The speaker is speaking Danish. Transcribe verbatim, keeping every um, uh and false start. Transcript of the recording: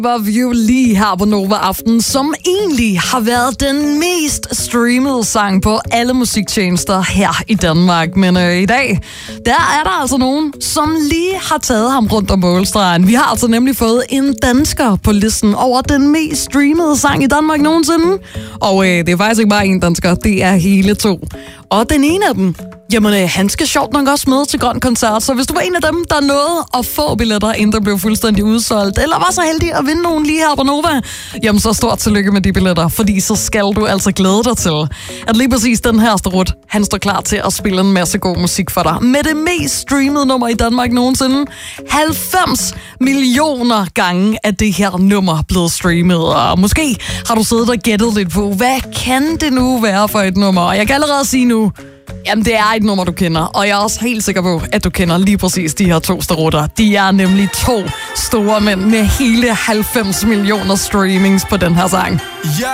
Love You lige her på Nova Aften, som egentlig har været den mest streamede sang på alle musiktjenester her i Danmark. Men øh, i dag, der er der altså nogen, som lige har taget ham rundt om målstregen. Vi har altså nemlig fået en dansker på listen over den mest streamede sang i Danmark nogensinde. Og øh, det er faktisk ikke bare en dansker, det er hele to. Og den ene af dem, jamen, øh, han skal sjovt nok også med til Grøn Koncert, så hvis du var en af dem, der nåede at få billetter, inden der blev fuldstændig udsolgt, eller var så heldig at vinde nogen lige her på Nova, jamen så stort tillykke med de billetter, fordi så skal du altså glæde dig til, at lige præcis den her Starut, han står klar til at spille en masse god musik for dig, med det mest streamede nummer i Danmark nogensinde. halvfems millioner gange er det her nummer blevet streamet, og måske har du siddet og gættet lidt på, hvad kan det nu være for et nummer? Og jeg kan allerede sige nu, jamen, det er et nummer, du kender, og jeg er også helt sikker på, at du kender lige præcis de her to starutter. De er nemlig to store mænd med hele halvfems millioner streamings på den her sang.